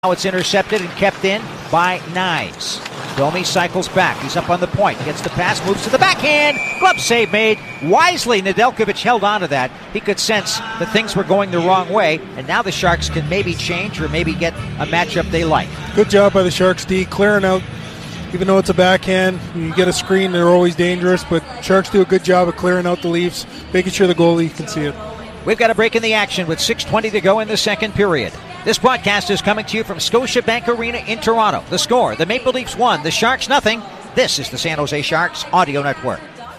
Now it's intercepted and kept in by Knies. Domi cycles back. He's up on the point. Gets the pass, moves to the backhand. Glove save made. Wisely, Nedeljkovic held on to that. He could sense that things were going the wrong way, and now the Sharks can maybe change or maybe get a matchup they like. Good job by the Sharks, D. Clearing out, even though it's a backhand. You get a screen, they're always dangerous, but Sharks do a good job of clearing out the Leafs, making sure the goalie can see it. We've got a break in the action with 6:20 to go in the second period. This broadcast is coming to you from Scotiabank Arena in Toronto. The score, the Maple Leafs 1, the Sharks nothing. This is the San Jose Sharks Audio Network.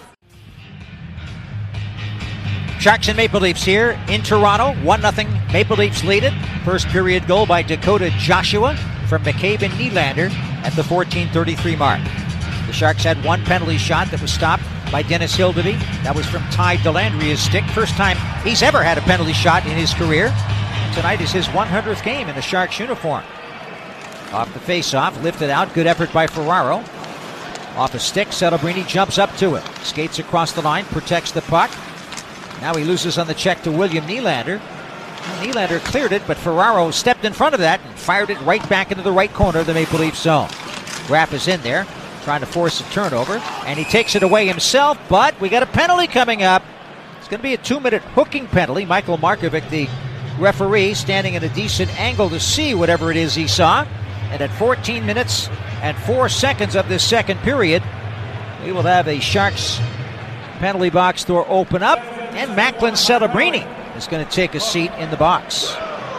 Sharks and Maple Leafs here in Toronto. 1-0 Maple Leafs lead it. First period goal by Dakota Joshua from McCabe and Nylander at the 14:33 mark. The Sharks had one penalty shot that was stopped by Dennis Hildeby. That was from Ty Dellandria's stick. First time he's ever had a penalty shot in his career. Tonight is his 100th game in the Sharks uniform. Off the face-off, lifted out. Good effort by Ferraro. Off a stick, Celebrini jumps up to it. Skates across the line, protects the puck. Now he loses on the check to William Nylander. Nylander cleared it, but Ferraro stepped in front of that and fired it right back into the right corner of the Maple Leaf zone. Graff is in there, trying to force a turnover, and he takes it away himself, but we got a penalty coming up. It's going to be a 2-minute hooking penalty. Michael Markovic, the referee, standing at a decent angle to see whatever it is he saw. And at 14 minutes and 4 seconds of this second period, we will have a Sharks penalty box door open up, and Macklin Celebrini is going to take a seat in the box.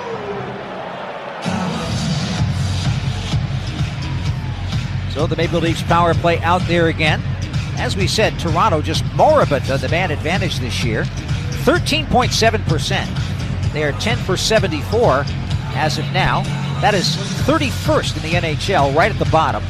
So the Maple Leafs power play out there again. As we said, Toronto just moribund on the man advantage this year. 13.7%. They are 10 for 74 as of now. That is 31st in the NHL, right at the bottom.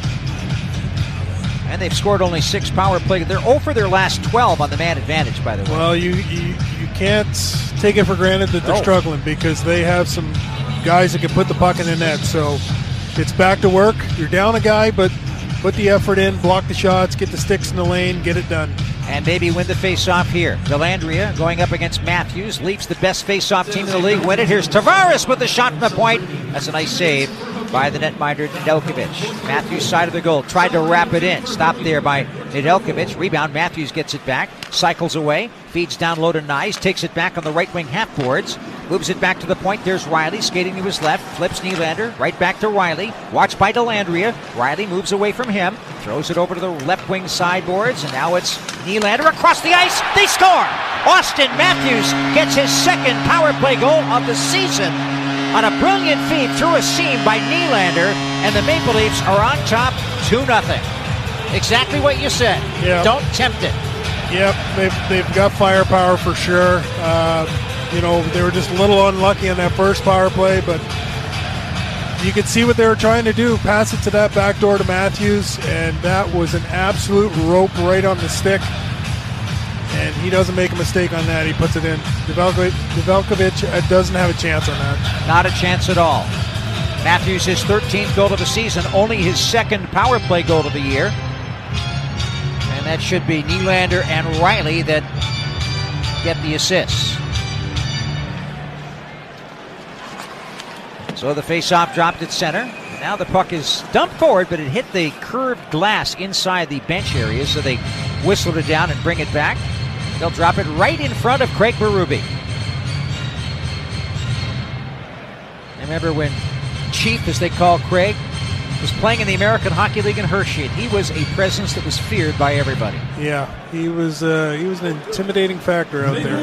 And they've scored only 6 power play. They're 0 for their last 12 on the man advantage, by the way. Well, you can't take it for granted that they're struggling, because they have some guys that can put the puck in the net. So it's back to work. You're down a guy, but put the effort in, block the shots, get the sticks in the lane, get it done. And maybe win the face-off here. Dellandria going up against Matthews. Leafs the best face-off team in the league. Win it. Here's Tavares with the shot from the point. That's a nice save by the netminder Nedeljkovic. Matthews side of the goal. Tried to wrap it in. Stopped there by Nedeljkovic. Rebound. Matthews gets it back. Cycles away. Feeds down low to Knies. Takes it back on the right wing half boards. Moves it back to the point. There's Riley skating to his left. Flips Nylander. Right back to Riley. Watched by Dellandria. Riley moves away from him. Throws it over to the left wing sideboards. And now it's Nylander across the ice. They score! Austin Matthews gets his second power play goal of the season on a brilliant feed through a seam by Nylander. And the Maple Leafs are on top 2-0. Exactly what you said. Yep. Don't tempt it. Yep, they've got firepower for sure. They were just a little unlucky on that first power play, but you could see what they were trying to do. Pass it to that back door to Matthews, and that was an absolute rope right on the stick. And he doesn't make a mistake on that. He puts it in. Nedeljkovic doesn't have a chance on that. Not a chance at all. Matthews, his 13th goal of the season, only his second power play goal of the year. And that should be Nylander and Riley that get the assists. So the face-off dropped at center. Now the puck is dumped forward, but it hit the curved glass inside the bench area, so they whistled it down and bring it back. They'll drop it right in front of Craig Berube. I remember when Chief, as they call Craig, was playing in the American Hockey League in Hershey. He was a presence that was feared by everybody. Yeah, he was an intimidating factor out there.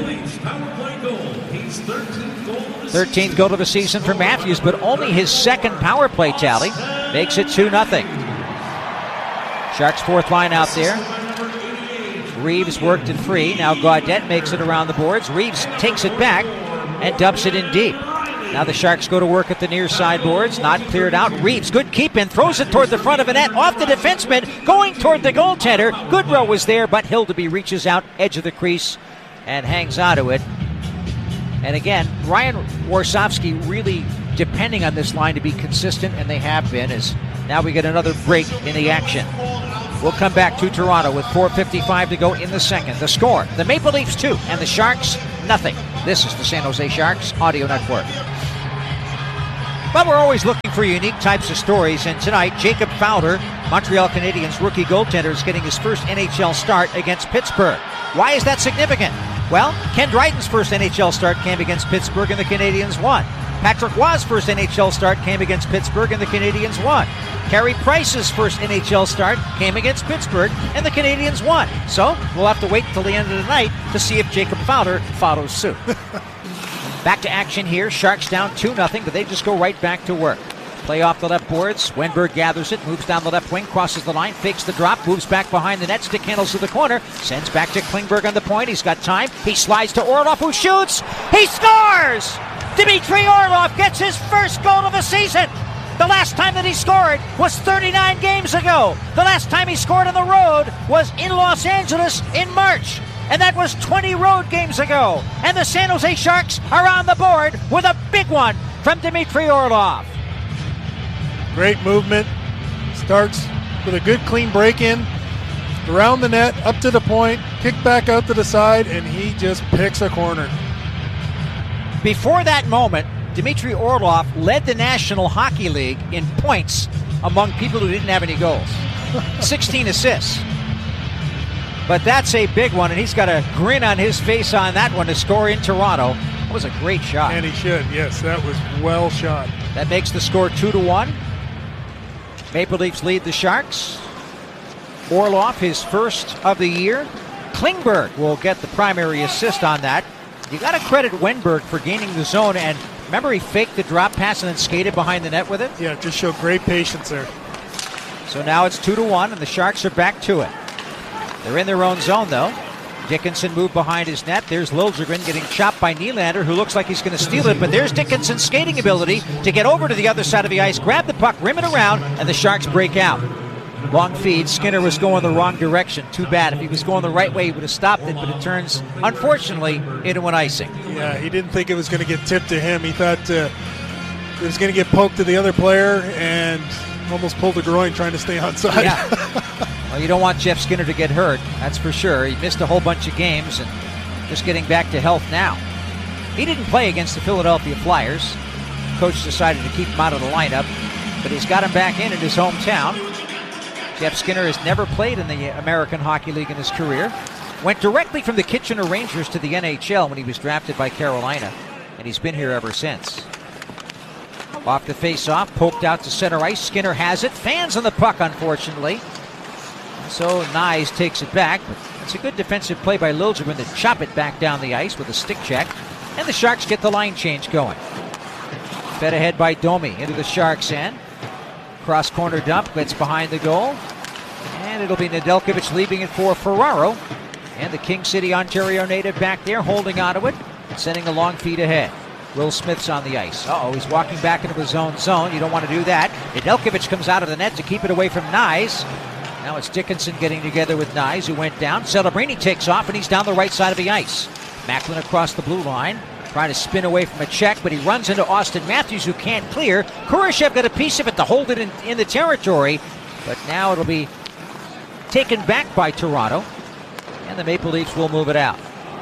13th goal of the season for Matthews, but only his second power play tally makes it 2-0. Sharks' fourth line out there. Reeves worked it free. Now Gaudette makes it around the boards. Reeves takes it back and dumps it in deep. Now the Sharks go to work at the near side boards. Not cleared out. Reeves, good keep in. Throws it toward the front of the net. Off the defenseman. Going toward the goaltender. Goodrow was there, but Hildeby reaches out edge of the crease and hangs onto it. And again, Ryan Warsofsky really depending on this line to be consistent, and they have been, as now we get another break in the action. We'll come back to Toronto with 4:55 to go in the second. The score, the Maple Leafs 2 and the Sharks nothing. This is the San Jose Sharks Audio Network. But we're always looking for unique types of stories, and tonight, Jacob Fowler, Montreal Canadiens rookie goaltender, is getting his first NHL start against Pittsburgh. Why is that significant? Well, Ken Dryden's first NHL start came against Pittsburgh and the Canadiens won. Patrick Roy's first NHL start came against Pittsburgh and the Canadiens won. Carey Price's first NHL start came against Pittsburgh and the Canadiens won. So we'll have to wait until the end of the night to see if Jacob Fowler follows suit. Back to action here. Sharks down 2-0, but they just go right back to work. Play off the left boards. Wenberg gathers it, moves down the left wing, crosses the line, fakes the drop, moves back behind the net, stick handles to the corner, sends back to Klingberg on the point. He's got time. He slides to Orlov, who shoots. He scores! Dmitry Orlov gets his first goal of the season. The last time that he scored was 39 games ago. The last time he scored on the road was in Los Angeles in March. And that was 20 road games ago. And the San Jose Sharks are on the board with a big one from Dmitry Orlov. Great movement. Starts with a good clean break-in. Around the net, up to the point, kick back out to the side, and he just picks a corner. Before that moment, Dmitry Orlov led the National Hockey League in points among people who didn't have any goals. 16 assists. But that's a big one, and he's got a grin on his face on that one to score in Toronto. That was a great shot. And he should, yes, that was well shot. That makes the score 2-1. Maple Leafs lead the Sharks. Orlov, his first of the year. Klingberg will get the primary assist on that. You got to credit Wenberg for gaining the zone, and remember he faked the drop pass and then skated behind the net with it? Yeah, just showed great patience there. So now it's 2-1, and the Sharks are back to it. They're in their own zone, though. Dickinson moved behind his net. There's Liljegren getting chopped by Nylander, who looks like he's going to steal it, but there's Dickinson's skating ability to get over to the other side of the ice, grab the puck, rim it around, and the Sharks break out. Long feed. Skinner was going the wrong direction. Too bad. If he was going the right way, he would have stopped it, but it turns, unfortunately, into an icing. Yeah, he didn't think it was going to get tipped to him. He thought it was going to get poked to the other player and almost pulled the groin trying to stay onside. Yeah. Well, you don't want Jeff Skinner to get hurt, that's for sure. He missed a whole bunch of games and just getting back to health now. He didn't play against the Philadelphia Flyers. Coach decided to keep him out of the lineup, but he's got him back in his hometown. Jeff Skinner has never played in the American Hockey League in his career. Went directly from the Kitchener Rangers to the NHL when he was drafted by Carolina, and he's been here ever since. Off the face-off, poked out to center ice. Skinner has it. Fans on the puck, unfortunately. So Nyes takes it back, but it's a good defensive play by Liljegren to chop it back down the ice with a stick check. And the Sharks get the line change going. Fed ahead by Domi into the Sharks' end. Cross corner dump, gets behind the goal. And it'll be Nedeljkovic leaving it for Ferraro. And the King City, Ontario native back there holding onto it, sending a long feed ahead. Will Smith's on the ice. He's walking back into his own zone. You don't want to do that. Nedeljkovic comes out of the net to keep it away from Nyes. Now it's Dickinson getting together with Nyes, who went down. Celebrini takes off, and he's down the right side of the ice. Macklin across the blue line, trying to spin away from a check, but he runs into Austin Matthews, who can't clear. Kurashev got a piece of it to hold it in the territory, but now it'll be taken back by Toronto, and the Maple Leafs will move it out.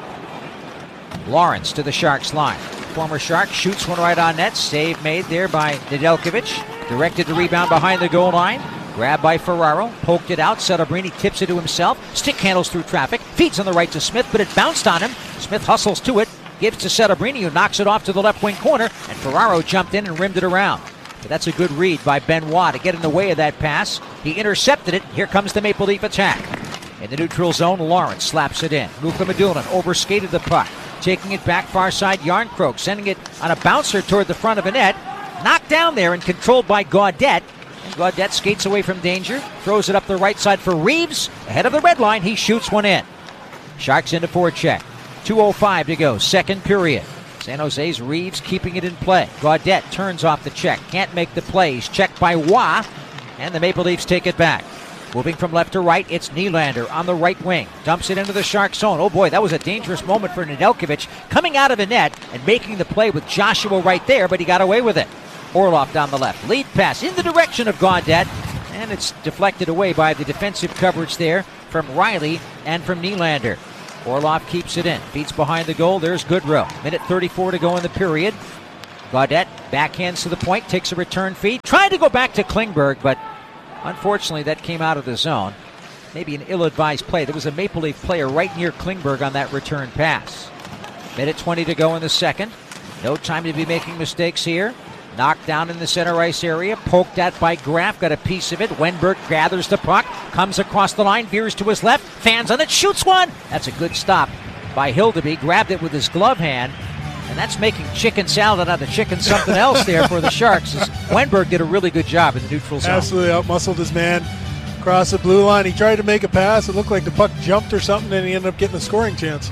Lawrence to the Sharks line. Former Shark shoots one right on net. Save made there by Nedeljkovic. Directed the rebound behind the goal line. Grabbed by Ferraro, poked it out. Celebrini tips it to himself. Stick handles through traffic. Feeds on the right to Smith, but it bounced on him. Smith hustles to it. Gives to Celebrini, who knocks it off to the left wing corner. And Ferraro jumped in and rimmed it around. But that's a good read by Benoit to get in the way of that pass. He intercepted it. Here comes the Maple Leaf attack. In the neutral zone, Lawrence slaps it in. Luka Medulin overskated the puck. Taking it back far side, Yarncroke sending it on a bouncer toward the front of the net. Knocked down there and controlled by Gaudette. And Gaudette skates away from danger. Throws it up the right side for Reeves. Ahead of the red line, he shoots one in. Sharks into forecheck. 2:05 to go, second period. San Jose's Reeves keeping it in play. Gaudette turns off the check. Can't make the play. He's checked by Waugh. And the Maple Leafs take it back. Moving from left to right, it's Nylander on the right wing. Dumps it into the Shark zone. Oh boy, that was a dangerous moment for Nedeljkovic. Coming out of the net and making the play with Joshua right there, but he got away with it. Orlov down the left. Lead pass in the direction of Gaudette. And it's deflected away by the defensive coverage there from Riley and from Nylander. Orlov keeps it in. Feeds behind the goal. There's Goodrow. Minute 34 to go in the period. Gaudette backhands to the point, takes a return feed. Tried to go back to Klingberg, but unfortunately that came out of the zone. Maybe an ill-advised play. There was a Maple Leaf player right near Klingberg on that return pass. Minute 20 to go in the second. No time to be making mistakes here. Knocked down in the center ice area. Poked at by Graf. Got a piece of it. Wenberg gathers the puck. Comes across the line. Veers to his left. Fans on it. Shoots one. That's a good stop by Hildeby. Grabbed it with his glove hand. And that's making chicken salad out of chicken something else there for the Sharks. Wenberg did a really good job in the neutral zone. Absolutely outmuscled his man across the blue line. He tried to make a pass. It looked like the puck jumped or something, and he ended up getting a scoring chance.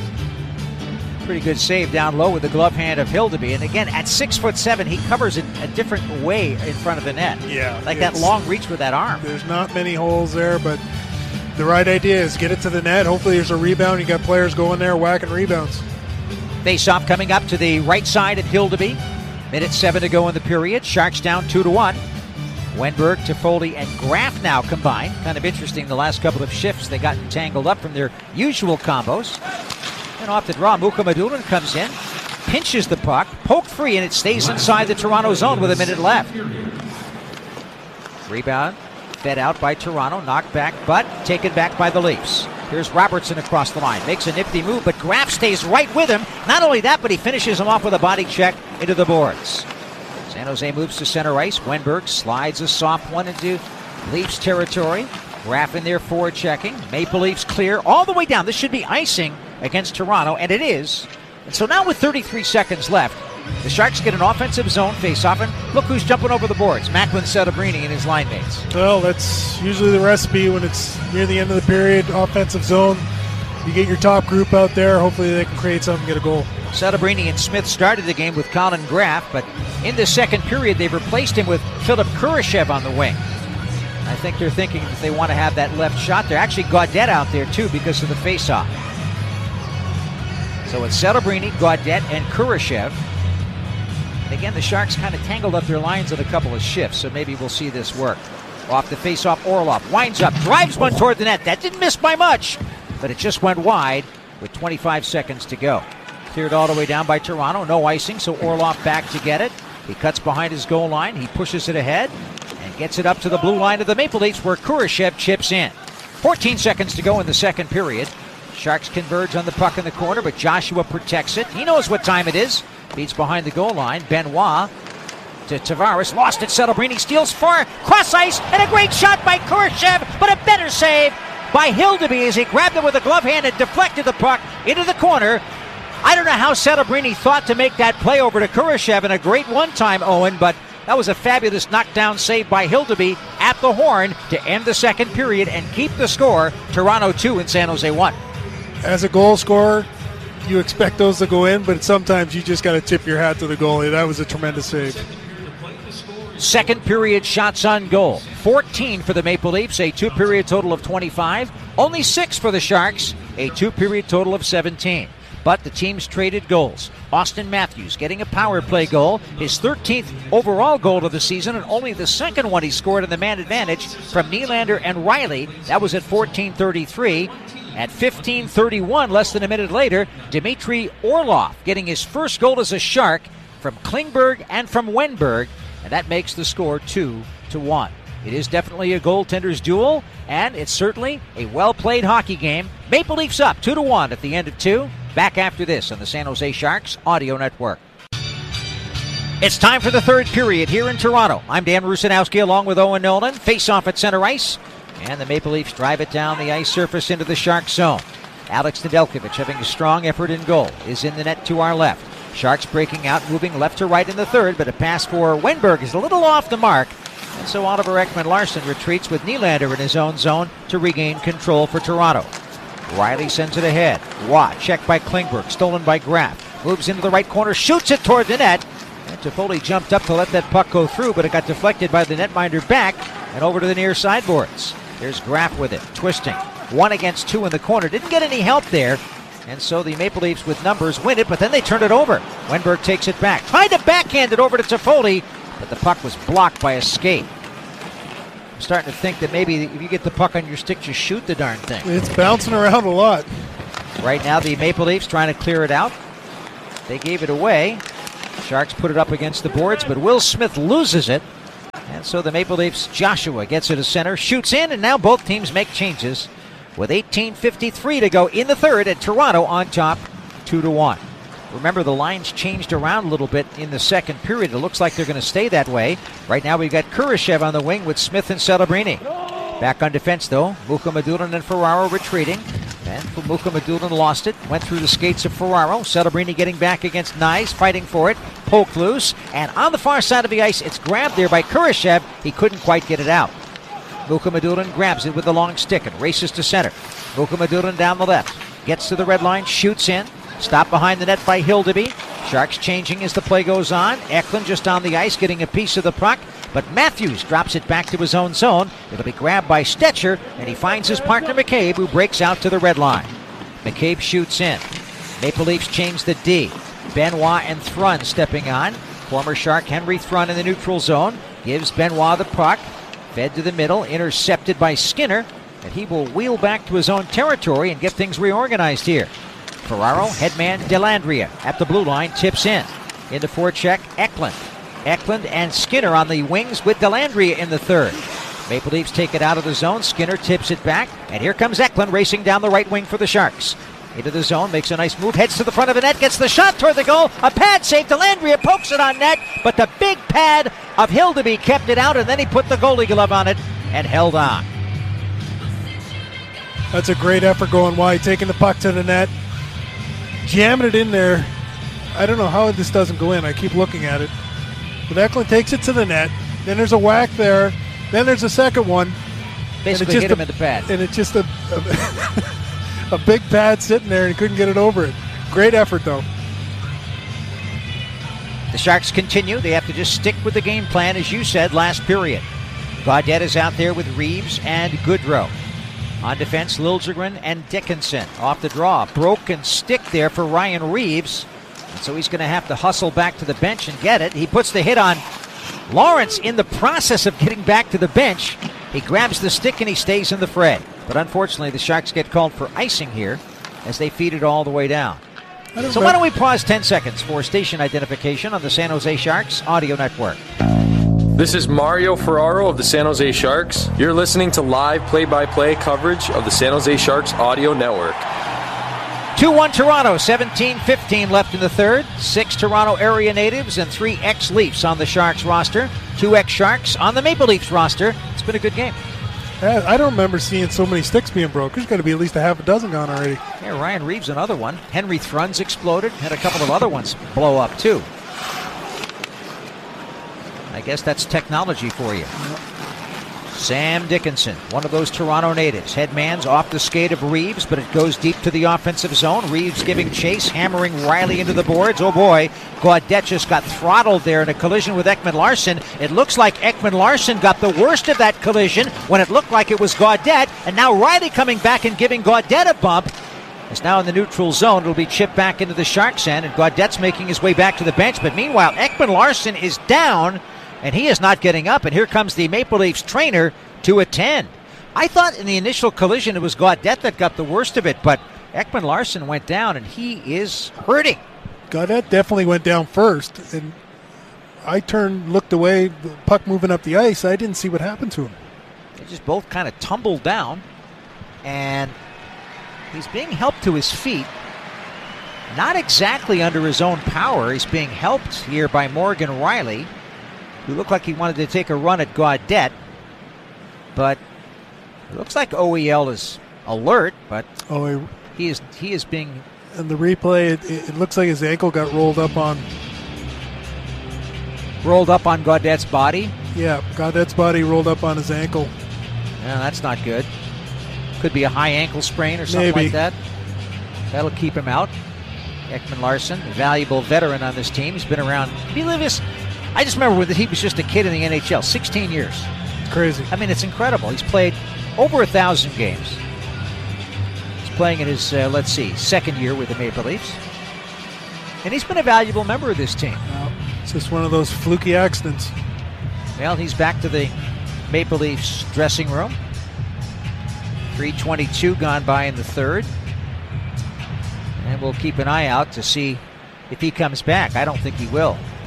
Pretty good save down low with the glove hand of Hildeby. And again, at 6'7", he covers it a different way in front of the net. Yeah. Like that long reach with that arm. There's not many holes there, but the right idea is get it to the net. Hopefully there's a rebound. You got players going there whacking rebounds. Face-off coming up to the right side at Hildeby. Minute 7 to go in the period. Sharks down 2-1. Wenberg, Toffoli, and Graf now combined. Kind of interesting, the last couple of shifts they got tangled up from their usual combos. And off the draw, Mukhamadullin comes in, pinches the puck, poked free, and it stays inside the Toronto zone with a minute left. Rebound, fed out by Toronto, knocked back, but taken back by the Leafs. Here's Robertson across the line, makes a nifty move, but Graf stays right with him. Not only that, but he finishes him off with a body check into the boards. San Jose moves to center ice. Wenberg slides a soft one into Leafs territory. Graf in there forward checking. Maple Leafs clear all the way down. This should be icing against Toronto, and it is. And so now with 33 seconds left, the Sharks get an offensive zone face-off, and look who's jumping over the boards. Macklin Celebrini and his line mates. Well, that's usually the recipe when it's near the end of the period, offensive zone. You get your top group out there. Hopefully they can create something, get a goal. Celebrini and Smith started the game with Colin Graf, but in the second period they've replaced him with Philip Kurashev on the wing. I think they're thinking that they want to have that left shot there. Actually, Gaudette out there too because of the face-off. So it's Celebrini, Gaudette, and Kurashev. And again, the Sharks kind of tangled up their lines in a couple of shifts, so maybe we'll see this work. Off the face-off, Orlov winds up, drives one toward the net. That didn't miss by much, but it just went wide with 25 seconds to go. Cleared all the way down by Toronto. No icing, so Orlov back to get it. He cuts behind his goal line. He pushes it ahead and gets it up to the blue line of the Maple Leafs where Kurashev chips in. 14 seconds to go in the second period. Sharks converge on the puck in the corner, but Joshua protects it. He knows what time it is. Beats behind the goal line. Benoit to Tavares. Lost it. Celebrini steals far. Cross ice and a great shot by Kurashev, but a better save by Hildeby as he grabbed it with a glove hand and deflected the puck into the corner. I don't know how Celebrini thought to make that play over to Kurashev, and a great one-time, Owen, but that was a fabulous knockdown save by Hildeby at the horn to end the second period and keep the score. Toronto 2 and San Jose 1. As a goal scorer, you expect those to go in, but sometimes you just got to tip your hat to the goalie. That was a tremendous save. Second period shots on goal. 14 for the Maple Leafs, a two-period total of 25. Only 6 for the Sharks, a two-period total of 17. But the teams traded goals. Austin Matthews getting a power play goal, his 13th overall goal of the season, and only the second one he scored in the man advantage from Nylander and Riley. That was at 14:33. At 15:31, less than a minute later, Dmitry Orlov getting his first goal as a Shark from Klingberg and from Wenberg, and that makes the score 2-1. It is definitely a goaltender's duel, and it's certainly a well-played hockey game. Maple Leafs up 2-1 at the end of 2. Back after this on the San Jose Sharks Audio Network. It's time for the third period here in Toronto. I'm Dan Rusanowski along with Owen Nolan. Face off at center ice, and the Maple Leafs drive it down the ice surface into the Sharks zone. Alex Nedeljkovic having a strong effort in goal is in the net to our left. Sharks breaking out, moving left to right in the third, but a pass for Wenberg is a little off the mark. And so Oliver Ekman-Larsson retreats with Nylander in his own zone to regain control for Toronto. Riley sends it ahead. Watt checked by Klingberg, stolen by Graf. Moves into the right corner, shoots it toward the net. And Toffoli jumped up to let that puck go through, but it got deflected by the netminder back and over to the near sideboards. There's Graf with it, twisting. 1 against 2 in the corner. Didn't get any help there. And so the Maple Leafs with numbers win it, but then they turn it over. Wenberg takes it back. Tried to backhand it over to Toffoli, but the puck was blocked by a skate. I'm starting to think that maybe if you get the puck on your stick, just shoot the darn thing. It's bouncing around a lot. Right now, the Maple Leafs trying to clear it out. They gave it away. Sharks put it up against the boards, but Will Smith loses it. And so the Maple Leafs, Joshua gets it to center, shoots in, and now both teams make changes with 18:53 to go in the third, and Toronto on top 2-1. Remember, the lines changed around a little bit in the second period. It looks like they're going to stay that way. Right now we've got Kurashev on the wing with Smith and Celebrini. Back on defense, though, Mukhamadullin and Ferraro retreating. And Mukhamadullin lost it, went through the skates of Ferraro. Celebrini getting back against Knies, fighting for it, poked loose. And on the far side of the ice, it's grabbed there by Kurashev. He couldn't quite get it out. Mukhamadullin grabs it with the long stick and races to center. Mukhamadullin down the left, gets to the red line, shoots in. Stopped behind the net by Hildeby. Sharks changing as the play goes on. Eklund just on the ice getting a piece of the puck, but Matthews drops it back to his own zone. It'll be grabbed by Stetcher, and he finds his partner McCabe, who breaks out to the red line. McCabe shoots in. Maple Leafs change the D. Benoit and Thrun stepping on. Former Shark Henry Thrun in the neutral zone. Gives Benoit the puck. Fed to the middle, intercepted by Skinner, and he will wheel back to his own territory and get things reorganized here. Ferraro, headman Dellandrea at the blue line, tips in. Into forecheck, Eklund. Eklund and Skinner on the wings with Dellandrea in the third. Maple Leafs take it out of the zone. Skinner tips it back, and here comes Eklund racing down the right wing for the Sharks. Into the zone, makes a nice move, heads to the front of the net, gets the shot toward the goal. A pad save, Dellandrea pokes it on net, but the big pad of Hildeby kept it out, and then he put the goalie glove on it and held on. That's a great effort going wide, taking the puck to the net, jamming it in there. I don't know how this doesn't go in. I keep looking at it. But Eklund takes it to the net. Then there's a whack there. Then there's a second one. Basically hit him in the pad. And it's just a big pad sitting there, and he couldn't get it over it. Great effort, though. The Sharks continue. They have to just stick with the game plan, as you said, last period. Gaudette is out there with Reeves and Goodrow. On defense, Liljegren and Dickinson. Off the draw. Broken stick there for Ryan Reeves. And so he's going to have to hustle back to the bench and get it. He puts the hit on Lawrence in the process of getting back to the bench. He grabs the stick and he stays in the fray. But unfortunately, the Sharks get called for icing here as they feed it all the way down. So why don't we pause 10 seconds for station identification on the San Jose Sharks Audio Network. This is Mario Ferraro of the San Jose Sharks. You're listening to live play-by-play coverage of the San Jose Sharks Audio Network. 2-1 Toronto, 17-15 left in the third. 6 Toronto area natives and 3 ex-Leafs on the Sharks roster. 2 ex-Sharks on the Maple Leafs roster. It's been a good game. I don't remember seeing so many sticks being broke. There's got to be at least a half a dozen gone already. Yeah, Ryan Reeves, another one. Henry Thrun's exploded. Had a couple of other ones blow up, too. I guess that's technology for you. Sam Dickinson, one of those Toronto natives. Headman's off the skate of Reeves, but it goes deep to the offensive zone. Reeves giving chase, hammering Riley into the boards. Oh boy, Gaudette just got throttled there in a collision with Ekman Larsson. It looks like Ekman Larsson got the worst of that collision when it looked like it was Gaudette, and now Riley coming back and giving Gaudette a bump. It's now in the neutral zone. It'll be chipped back into the Sharks' end, and Gaudette's making his way back to the bench. But meanwhile, Ekman Larsson is down, and he is not getting up, and here comes the Maple Leafs trainer to attend. I thought in the initial collision it was Gaudette that got the worst of it, but Ekman Larsson went down, and he is hurting. Gaudette definitely went down first, and I looked away, the puck moving up the ice. I didn't see what happened to him. They just both kind of tumbled down, and he's being helped to his feet. Not exactly under his own power. He's being helped here by Morgan Riley, who looked like he wanted to take a run at Gaudette. But it looks like OEL is alert, but he is being... In the replay, it looks like his ankle got rolled up on Gaudette's body? Yeah, Gaudette's body rolled up on his ankle. Yeah, that's not good. Could be a high ankle sprain or something like that. That'll keep him out. Ekman Larsson, a valuable veteran on this team. He's been around... Can you believe this? I just remember when he was just a kid in the NHL, 16 years. Crazy. I mean, it's incredible. He's played over 1,000 games. He's playing in his, second year with the Maple Leafs. And he's been a valuable member of this team. Well, it's just one of those fluky accidents. Well, he's back to the Maple Leafs dressing room. 3:22 gone by in the third. And we'll keep an eye out to see if he comes back. I don't think he will.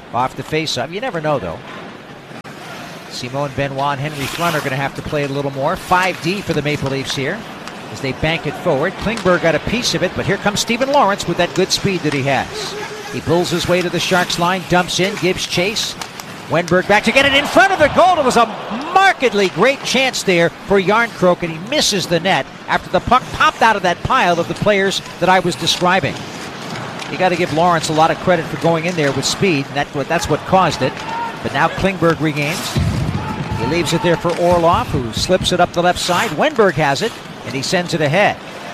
off the face-off. You never know, though. Simon Benoit and Henry Thrun are going to have to play it a little more. 5D for the Maple Leafs here as they bank it forward. Klingberg got a piece of it, but here comes Stephen Lawrence with that good speed that he has. He pulls his way to the Sharks line, dumps in, gives chase. Wenberg back to get it in front of the goal. It was a markedly great chance there for Järnkrok, and he misses the net after the puck popped out of that pile of the players that I was describing. You got to give Lawrence a lot of credit for going in there with speed, and that's what caused it. But now Klingberg regains. He leaves it there for Orlov, who slips it up the left side. Wenberg has it, and he sends it ahead.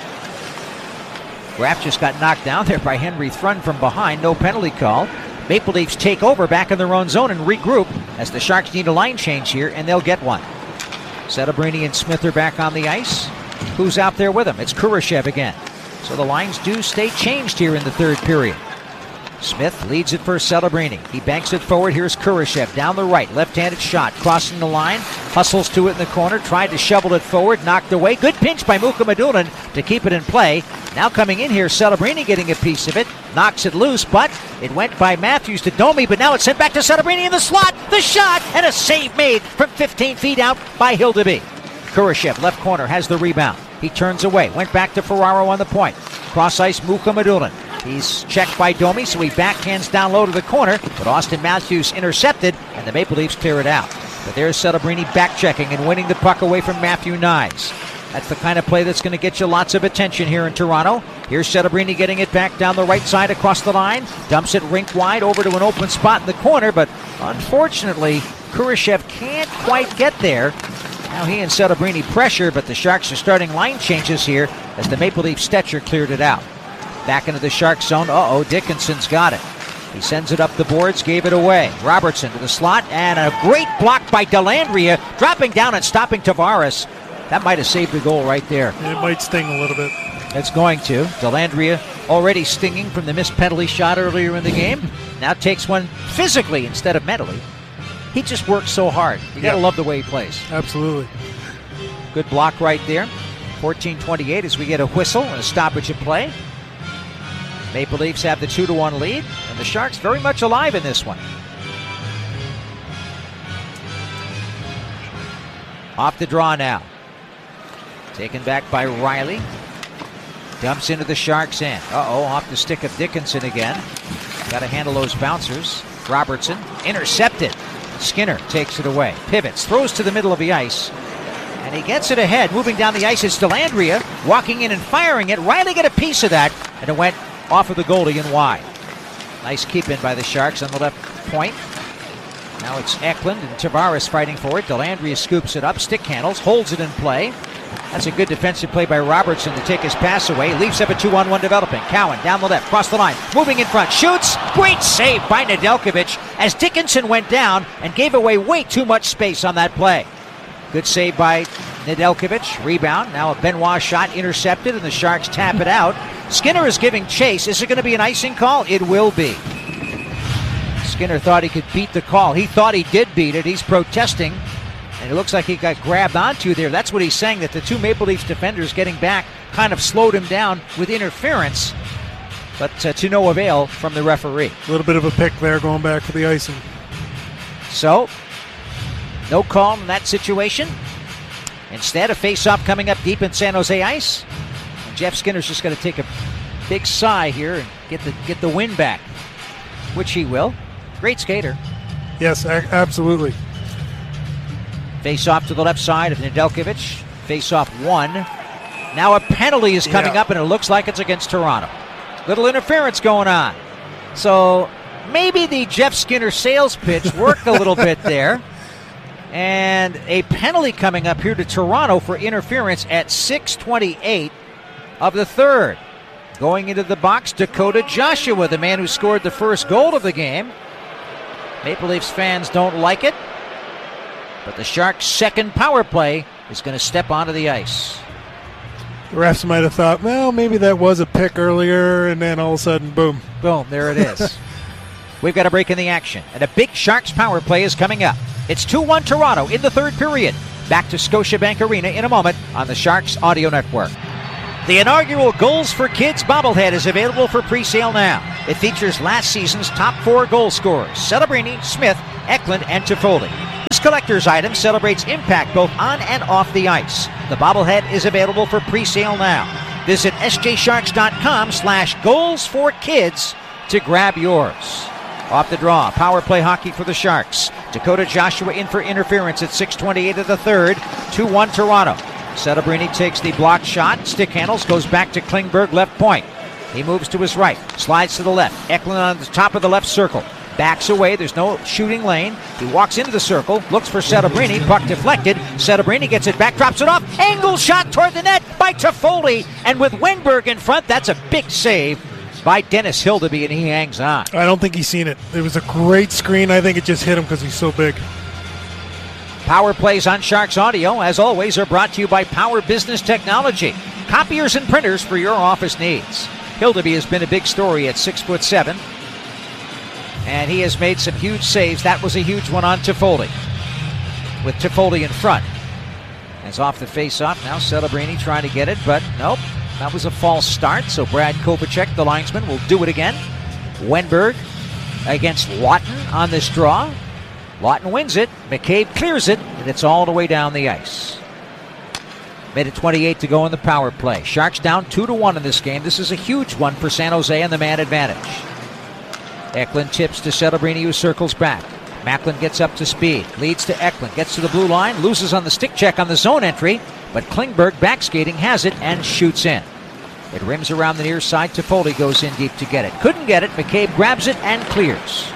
Graf just got knocked down there by Henry Thrun from behind. No penalty call. Maple Leafs take over back in their own zone and regroup as the Sharks need a line change here, and they'll get one. Setebrini and Smith are back on the ice. Who's out there with them? It's Kurashev again. So the lines do stay changed here in the third period. Smith leads it for Setebrini. He banks it forward. Here's Kurashev down the right. Left-handed shot. Crossing the line. Hustles to it in the corner. Tried to shovel it forward. Knocked away. Good pinch by Mukhamadullin to keep it in play. Now coming in here, Setebrini getting a piece of it. Knocks it loose, but it went by Matthews to Domi, but now it's sent back to Setebrini in the slot. The shot, and a save made from 15 feet out by Hildeby. Kurashev, left corner, has the rebound. He turns away. Went back to Ferraro on the point. Cross ice, Mukhamadullin. He's checked by Domi, so he backhands down low to the corner, but Austin Matthews intercepted, and the Maple Leafs clear it out. But there's Setebrini back-checking and winning the puck away from Matthew Knies. That's the kind of play that's going to get you lots of attention here in Toronto. Here's Setebrini getting it back down the right side across the line. Dumps it rink wide over to an open spot in the corner, but unfortunately, Kurashev can't quite get there. Now he and Setebrini pressure, but the Sharks are starting line changes here as the Maple Leaf Stetcher cleared it out. Back into the Sharks zone. Dickinson's got it. He sends it up the boards, gave it away. Robertson to the slot, and a great block by Dellandrea, dropping down and stopping Tavares. That might have saved the goal right there. It might sting a little bit. It's going to. Dellandrea already stinging from the missed penalty shot earlier in the game. Now takes one physically instead of mentally. He just works so hard. You got to love the way he plays. Absolutely. Good block right there. 14:28 as we get a whistle and a stoppage of play. Maple Leafs have the 2-1 lead, and the Sharks very much alive in this one. Off the draw now. Taken back by Riley. Dumps into the Sharks' end. Off the stick of Dickinson again. Got to handle those bouncers. Robertson intercepted. Skinner takes it away. Pivots, throws to the middle of the ice. And he gets it ahead. Moving down the ice is Dellandrea. Walking in and firing it. Riley got a piece of that, and it went off of the goalie and wide. Nice keep in by the Sharks on the left point. Now it's Eklund and Tavares fighting for it. Dellandrea scoops it up, stick handles, holds it in play. That's a good defensive play by Robertson to take his pass away. Leafs have a 2-on-1 developing. Cowan down the left, cross the line, moving in front, shoots. Great save by Nedeljkovic as Dickinson went down and gave away way too much space on that play. Good save by Nedeljkovic. Rebound. Now a Benoit shot intercepted, and the Sharks tap it out. Skinner is giving chase. Is it going to be an icing call? It will be. Skinner thought he could beat the call. He thought he did beat it. He's protesting, and it looks like he got grabbed onto there. That's what he's saying, that the two Maple Leafs defenders getting back kind of slowed him down with interference, but to no avail from the referee. A little bit of a pick there going back for the icing. So, no call in that situation. Instead, a face-off coming up deep in San Jose ice. And Jeff Skinner's just going to take a big sigh here and get the win back, which he will. Great skater. Yes, absolutely. Face-off to the left side of Nedeljkovic. Face-off one. Now a penalty is coming up, and it looks like it's against Toronto. Little interference going on. So maybe the Jeff Skinner sales pitch worked a little bit there. And a penalty coming up here to Toronto for interference at 6:28 of the third. Going into the box, Dakota Joshua, the man who scored the first goal of the game. Maple Leafs fans don't like it, but the Sharks' second power play is going to step onto the ice. The refs might have thought, well, maybe that was a pick earlier, and then all of a sudden, boom. Boom, there it is. We've got a break in the action, and a big Sharks power play is coming up. It's 2-1 Toronto in the third period. Back to Scotiabank Arena in a moment on the Sharks Audio Network. The inaugural Goals for Kids bobblehead is available for pre-sale now. It features last season's top 4 goal scorers, Celebrini, Smith, Eklund, and Toffoli. This collector's item celebrates impact both on and off the ice. The bobblehead is available for pre-sale now. Visit sjsharks.com/goals4kids to grab yours. Off the draw, power play hockey for the Sharks. Dakota Joshua in for interference at 6:28 of the third. 2-1 Toronto. Celebrini takes the blocked shot, stick handles, goes back to Klingberg, left point. He moves to his right, slides to the left. Eklund on the top of the left circle. Backs away, there's no shooting lane. He walks into the circle, looks for Celebrini, puck deflected. Celebrini gets it back, drops it off. Angle shot toward the net by Toffoli. And with Wenberg in front, that's a big save by Dennis Hildeby, and he hangs on. I don't think he's seen it. It was a great screen. I think it just hit him because he's so big. Power plays on Sharks Audio, as always, are brought to you by Power Business Technology. Copiers and printers for your office needs. Hildeby has been a big story at 6'7", and he has made some huge saves. That was a huge one on Toffoli, with Toffoli in front. As off the face-off, now Celebrini trying to get it, but nope. That was a false start, so Brad Kovacek, the linesman, will do it again. Wenberg against Lawton on this draw. Lawton wins it, McCabe clears it, and it's all the way down the ice. Minute 28 to go in the power play. Sharks down 2-1 in this game. This is a huge one for San Jose and the man advantage. Eklund tips to Celebrini, who circles back. Macklin gets up to speed, leads to Eklund, gets to the blue line, loses on the stick check on the zone entry, but Klingberg back skating has it and shoots in. It rims around the near side. Toffoli goes in deep to get it. Couldn't get it. McCabe grabs it and clears.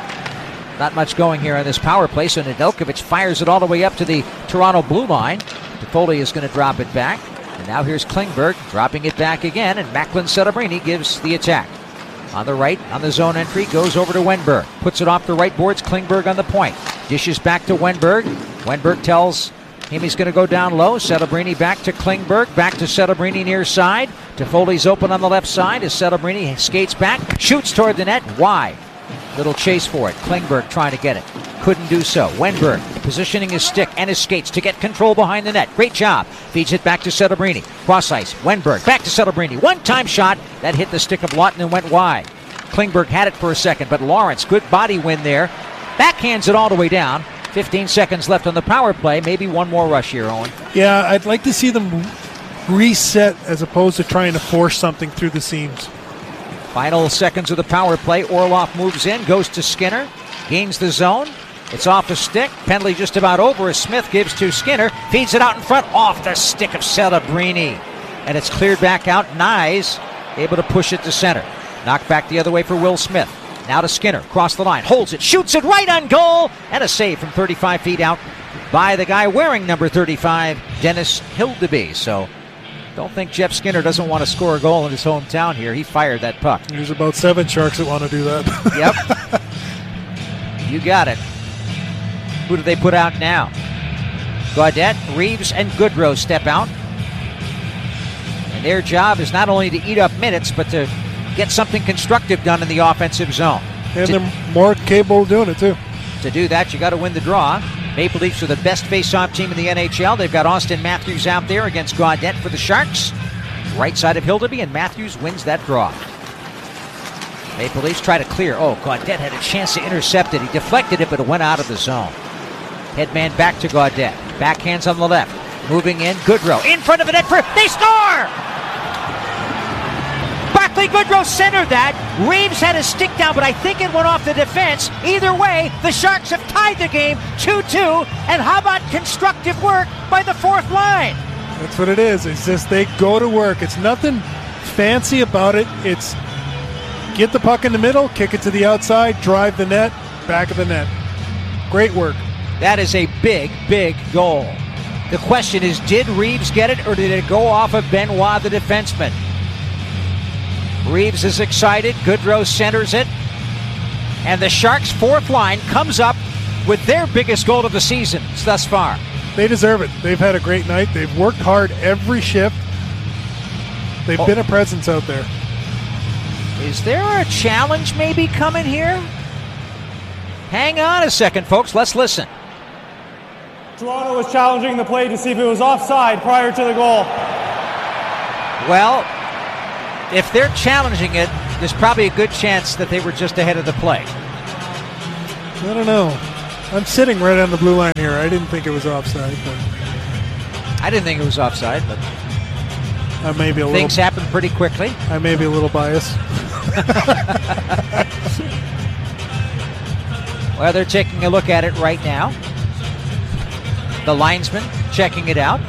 Not much going here on this power play, so Nedeljkovic fires it all the way up to the Toronto blue line. Toffoli is going to drop it back. And now here's Klingberg dropping it back again, and Macklin Celebrini gives the attack. On the right, on the zone entry, goes over to Wenberg. Puts it off the right boards. Klingberg on the point. Dishes back to Wenberg. Wenberg tells him he's going to go down low. Celebrini back to Klingberg. Back to Celebrini near side. Toffoli's open on the left side as Celebrini skates back. Shoots toward the net. Wide. Little chase for it. Klingberg trying to get it. Couldn't do so. Wenberg positioning his stick and his skates to get control behind the net. Great job. Feeds it back to Celebrini. Cross ice. Wenberg back to Celebrini. One-time shot. That hit the stick of Lawton and went wide. Klingberg had it for a second, but Lawrence, good body win there. Backhands it all the way down. 15 seconds left on the power play. Maybe one more rush here, Owen. Yeah, I'd like to see them reset as opposed to trying to force something through the seams. Final seconds of the power play. Orlov moves in, goes to Skinner, gains the zone. It's off the stick. Penalty just about over as Smith gives to Skinner. Feeds it out in front, off the stick of Celebrini. And it's cleared back out. Nyes able to push it to center. Knocked back the other way for Will Smith. Now to Skinner, across the line, holds it, shoots it right on goal, and a save from 35 feet out by the guy wearing number 35, Dennis Hildeby. So don't think Jeff Skinner doesn't want to score a goal in his hometown here. He fired that puck. There's about 7 Sharks that want to do that. Yep. You got it. Who do they put out now? Gaudette, Reeves, and Goodrow step out. And their job is not only to eat up minutes, but to get something constructive done in the offensive zone. And they're more capable of doing it, too. To do that, you got to win the draw. Maple Leafs are the best face-off team in the NHL. They've got Austin Matthews out there against Gaudette for the Sharks. Right side of Hildeby, and Matthews wins that draw. Maple Leafs try to clear. Oh, Gaudette had a chance to intercept it. He deflected it, but it went out of the zone. Headman back to Gaudette. Backhands on the left. Moving in, Goodrow. In front of the net for... They score! Barclay Goodrow centered that. Reeves had a stick down, but I think it went off the defense. Either way, the Sharks have tied the game 2-2. And how about constructive work by the fourth line? That's what it is. It's just they go to work. It's nothing fancy about it. It's get the puck in the middle, kick it to the outside, drive the net, back of the net. Great work. That is a big, big goal. The question is, did Reeves get it, or did it go off of Benoit, the defenseman? Reeves is excited. Goodrow centers it. And the Sharks' fourth line comes up with their biggest goal of the season thus far. They deserve it. They've had a great night. They've worked hard every shift. They've been a presence out there. Is there a challenge maybe coming here? Hang on a second, folks. Let's listen. Toronto was challenging the play to see if it was offside prior to the goal. Well, if they're challenging it, there's probably a good chance that they were just ahead of the play. I don't know. I'm sitting right on the blue line here. I didn't think it was offside. But I didn't think it was offside, but I may be a things happen pretty quickly. I may be a little biased. Well, they're taking a look at it right now. The linesman checking it out.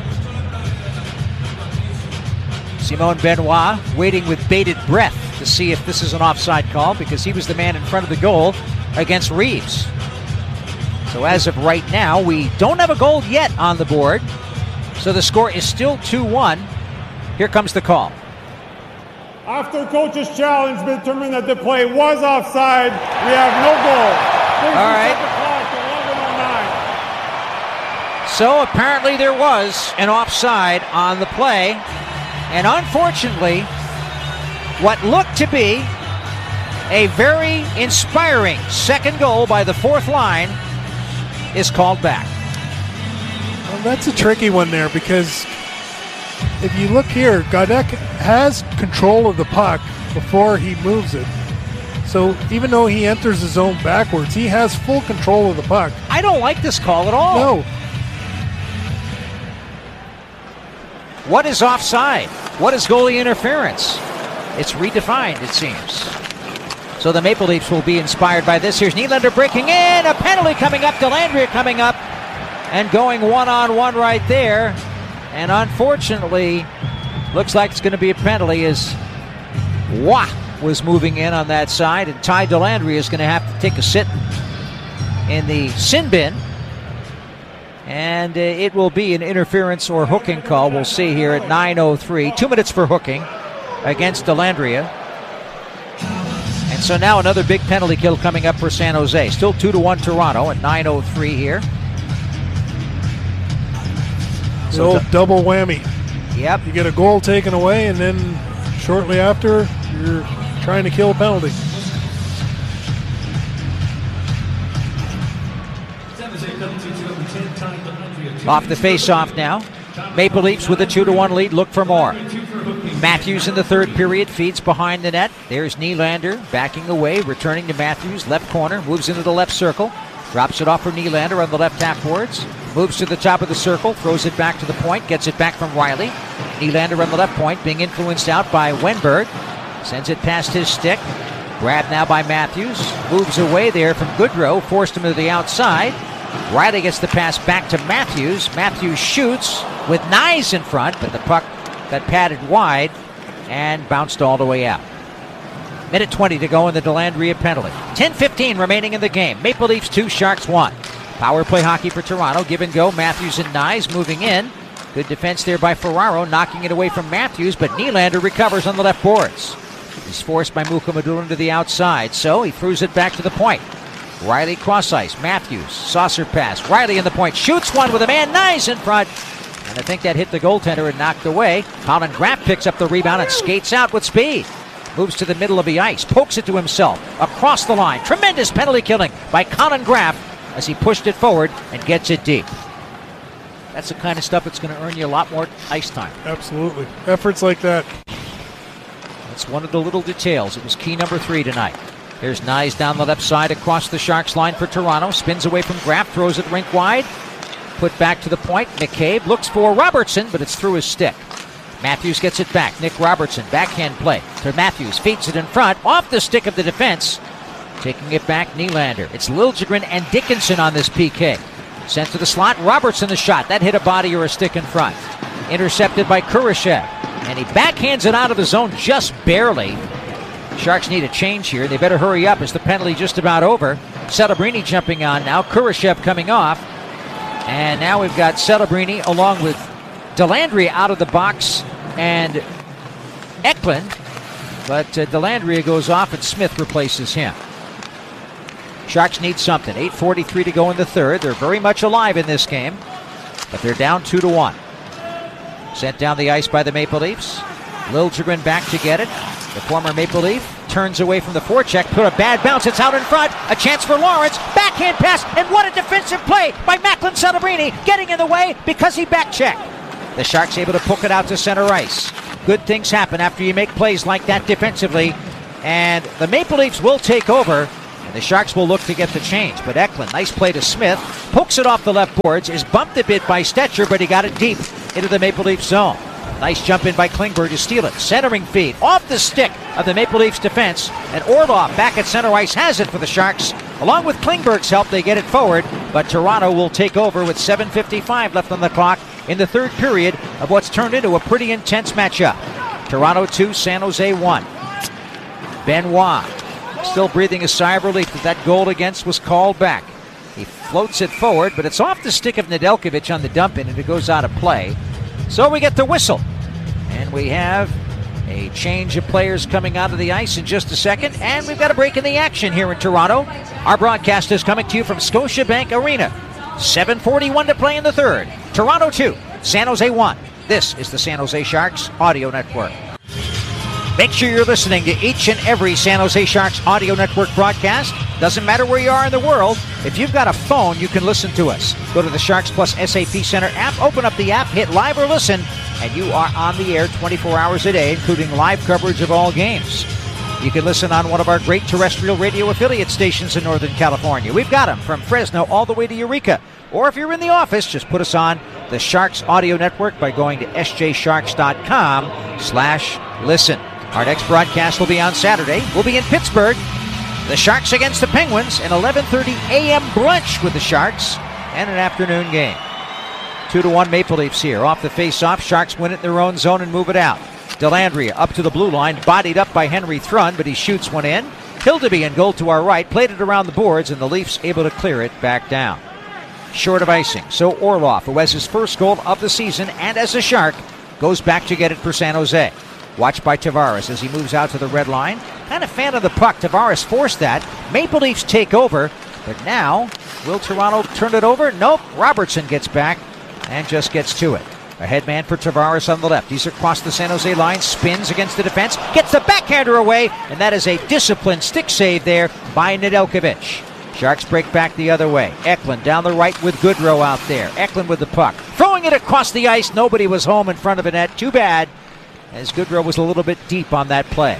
Simon Benoit waiting with bated breath to see if this is an offside call because he was the man in front of the goal against Reeves. So as of right now, we don't have a goal yet on the board. So the score is still 2-1. Here comes the call. After coach's challenge determined that the play was offside, we have no goal. Please all right. The clock to 11:09. So apparently there was an offside on the play. And unfortunately, what looked to be a very inspiring second goal by the fourth line is called back. Well, that's a tricky one there because if you look here, Gaudek has control of the puck before he moves it. So even though he enters the zone backwards, he has full control of the puck. I don't like this call at all. No. What is offside? What is goalie interference? It's redefined, it seems. So the Maple Leafs will be inspired by this. Here's Nylander breaking in. A penalty coming up. Dellandrea coming up and going one-on-one right there. And unfortunately, looks like it's going to be a penalty as Waugh was moving in on that side. And Ty Dellandrea is going to have to take a sit in the sin bin. And it will be an interference or hooking call. We'll see here at 9:03. 2 minutes for hooking against Dellandrea. And so now another big penalty kill coming up for San Jose. Still 2-1 Toronto at 9:03 here. The old double whammy. Yep. You get a goal taken away, and then shortly after, you're trying to kill a penalty. Off the face-off now. Maple Leafs with a 2-1 lead. Look for more. Matthews in the third period feeds behind the net. There's Nylander backing away, returning to Matthews. Left corner, moves into the left circle. Drops it off for Nylander on the left half boards. Moves to the top of the circle, throws it back to the point, gets it back from Riley. Nylander on the left point, being influenced out by Wenberg. Sends it past his stick. Grabbed now by Matthews. Moves away there from Goodrow, forced him to the outside. Riley gets the pass back to Matthews. Matthews shoots with Nyes in front, but the puck got padded wide and bounced all the way out. Minute 20 to go in the Dellandrea penalty. 10:15 remaining in the game. Maple Leafs 2, Sharks 1. Power play hockey for Toronto. Give and go. Matthews and Nyes moving in. Good defense there by Ferraro, knocking it away from Matthews, but Nylander recovers on the left boards. He's forced by Mukhamadullin to the outside, so he throws it back to the point. Riley cross ice. Matthews, saucer pass. Riley in the point, shoots one with a man, Nyes in front. And I think that hit the goaltender and knocked away. Colin Graff picks up the rebound and skates out with speed. Moves to the middle of the ice, pokes it to himself, across the line. Tremendous penalty killing by Colin Graff as he pushed it forward and gets it deep. That's the kind of stuff that's going to earn you a lot more ice time. Absolutely. Efforts like that. That's one of the little details. It was key number 3 tonight. Here's Nyes down the left side across the Sharks line for Toronto. Spins away from Graff, throws it rink wide. Put back to the point. McCabe looks for Robertson, but it's through his stick. Matthews gets it back. Nick Robertson, backhand play to Matthews. Feeds it in front, off the stick of the defense. Taking it back, Nylander. It's Liljegren and Dickinson on this PK. Sent to the slot, Robertson the shot. That hit a body or a stick in front. Intercepted by Kurashev. And he backhands it out of the zone just barely. Sharks need a change here. They better hurry up as the penalty just about over. Celebrini jumping on now. Kurashev coming off. And now we've got Celebrini along with Dellandrea out of the box and Eklund. But Dellandrea goes off and Smith replaces him. Sharks need something. 8:43 to go in the third. They're very much alive in this game. But they're down 2-1. Sent down the ice by the Maple Leafs. Liljegren back to get it. The former Maple Leaf turns away from the forecheck, put a bad bounce, it's out in front, a chance for Lawrence, backhand pass, and what a defensive play by Macklin Celebrini, getting in the way because he backchecked. The Sharks able to poke it out to center ice. good things happen after you make plays like that defensively. And the Maple Leafs will take over, and the Sharks will look to get the change. But Eklund, nice play to Smith, pokes it off the left boards, is bumped a bit by Stetcher, but he got it deep into the Maple Leafs zone. Nice jump in by Klingberg to steal it. Centering feed off the stick of the Maple Leafs defense, and Orlov back at center ice has it for the Sharks. Along with Klingberg's help, they get it forward, but Toronto will take over with 7:55 left on the clock in the third period of what's turned into a pretty intense matchup. Toronto 2, San Jose 1. Benoit still breathing a sigh of relief that goal against was called back. He floats it forward, but it's off the stick of Nedeljkovic on the dump in, and it goes out of play. So we get the whistle, and we have a change of players coming out of the ice in just a second, and we've got a break in the action here in Toronto. Our broadcast is coming to you from Scotiabank Arena. 7:41 to play in the third. Toronto 2, San Jose 1. This is the San Jose Sharks Audio Network. Make sure you're listening to each and every San Jose Sharks Audio Network broadcast. Doesn't matter where you are in the world. If you've got a phone, you can listen to us. Go to the Sharks Plus SAP Center app, open up the app, hit live or listen, and you are on the air 24 hours a day, including live coverage of all games. You can listen on one of our great terrestrial radio affiliate stations in Northern California. We've got them from Fresno all the way to Eureka. Or if you're in the office, just put us on the Sharks Audio Network by going to sjsharks.com/listen. Our next broadcast will be on Saturday. We'll be in Pittsburgh. The Sharks against the Penguins, an 11:30 a.m. brunch with the Sharks, and an afternoon game. 2-1 Maple Leafs here. Off the face-off, Sharks win it in their own zone and move it out. Dellandrea up to the blue line, bodied up by Henry Thrun, but he shoots one in. Hildeby in goal to our right, played it around the boards, and the Leafs able to clear it back down. Short of icing, so Orlov, who has his first goal of the season and as a Shark, goes back to get it for San Jose. Watched by Tavares as he moves out to the red line. Kind of fan of the puck. Tavares forced that. Maple Leafs take over, but now, will Toronto turn it over? Nope. Robertson gets back and just gets to it. A head man for Tavares on the left. He's across the San Jose line, spins against the defense, gets the backhander away, and that is a disciplined stick save there by Nedeljkovic. Sharks break back the other way. Eklund down the right with Goodrow out there. Eklund with the puck. Throwing it across the ice. Nobody was home in front of the net. Too bad, as Goodrow was a little bit deep on that play.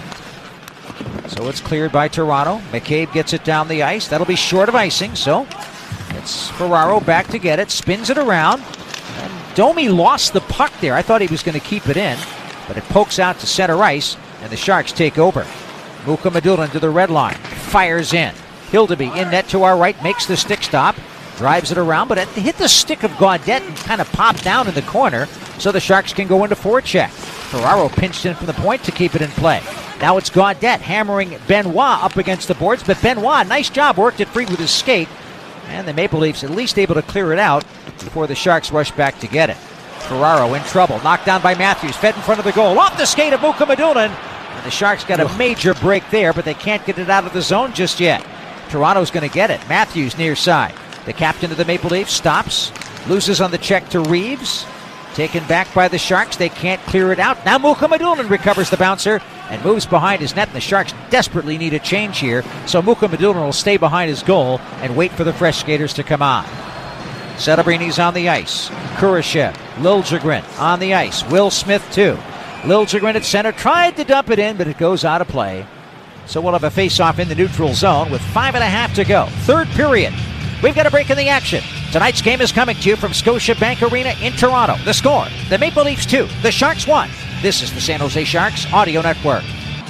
So it's cleared by Toronto. McCabe gets it down the ice. That'll be short of icing, so it's Ferraro back to get it. Spins it around. And Domi lost the puck there. I thought he was going to keep it in, but it pokes out to center ice, and the Sharks take over. Mukhamadullin to the red line. Fires in. Hildeby in net to our right, makes the stick stop. Drives it around, but it hit the stick of Gaudette and kind of popped down in the corner, so the Sharks can go into forecheck. Ferraro pinched in from the point to keep it in play. Now it's Gaudette hammering Benoit up against the boards, but Benoit, nice job, worked it free with his skate. And the Maple Leafs at least able to clear it out before the Sharks rush back to get it. Ferraro in trouble, knocked down by Matthews, fed in front of the goal, off the skate of Mukhamadullin. And the Sharks got a major break there, but they can't get it out of the zone just yet. Toronto's going to get it. Matthews near side. The captain of the Maple Leafs stops, loses on the check to Reeves. Taken back by the Sharks. They can't clear it out. Now Mukhamadullin recovers the bouncer and moves behind his net, and the Sharks desperately need a change here, so Mukhamadullin will stay behind his goal and wait for the fresh skaters to come on. Celebrini's on the ice. Kurashev, Liljegren on the ice. Will Smith too. Liljegren at center, tried to dump it in, but it goes out of play. So we'll have a face-off in the neutral zone with 5.5 to go. Third period. We've got a break in the action. Tonight's game is coming to you from Scotiabank Arena in Toronto. The score, the Maple Leafs 2, the Sharks 1. This is the San Jose Sharks Audio Network.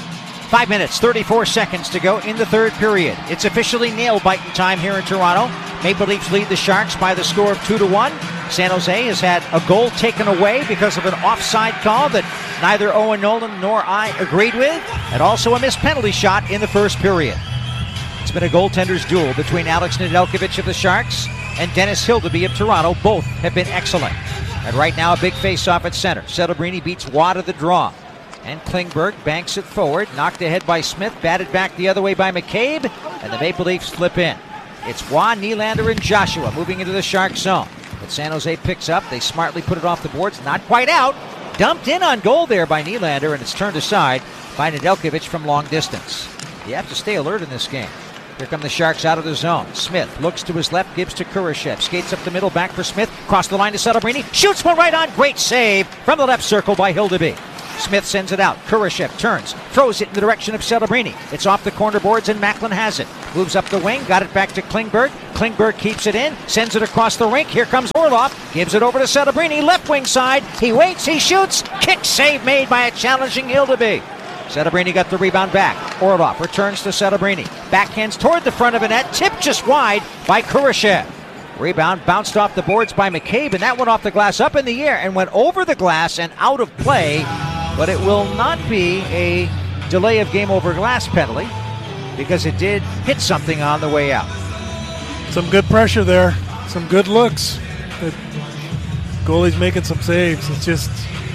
5 minutes, 34 seconds to go in the third period. It's officially nail-biting time here in Toronto. Maple Leafs lead the Sharks by the score of 2-1. San Jose has had a goal taken away because of an offside call that neither Owen Nolan nor I agreed with, and also a missed penalty shot in the first period. It's been a goaltender's duel between Alex Nedeljkovic of the Sharks and Dennis Hildeby of Toronto. Both have been excellent. And right now a big face-off at center. Celebrini beats Watt of the draw. And Klingberg banks it forward, knocked ahead by Smith, batted back the other way by McCabe, and the Maple Leafs flip in. It's Watt, Nylander, and Joshua moving into the Shark zone. But San Jose picks up. They smartly put it off the boards, not quite out. Dumped in on goal there by Nylander, and it's turned aside by Nedeljkovic from long distance. You have to stay alert in this game. Here come the Sharks out of the zone. Smith looks to his left, gives to Kurashev. Skates up the middle, back for Smith. Cross the line to Celebrini. Shoots one right on. Great save from the left circle by Hildeby. Smith sends it out. Kurashev turns, throws it in the direction of Celebrini. It's off the corner boards and Macklin has it. Moves up the wing, got it back to Klingberg. Klingberg keeps it in, sends it across the rink. Here comes Orlov, gives it over to Celebrini, left wing side. He waits, he shoots. Kick save made by a challenging Hildeby. Celebrini got the rebound back. Orlov returns to Celebrini. Backhands toward the front of the net, tipped just wide by Kurashev. Rebound bounced off the boards by McCabe, and that went off the glass up in the air and went over the glass and out of play. But it will not be a delay of game over glass penalty because it did hit something on the way out. Some good pressure there. Some good looks. The goalie's making some saves. It's just,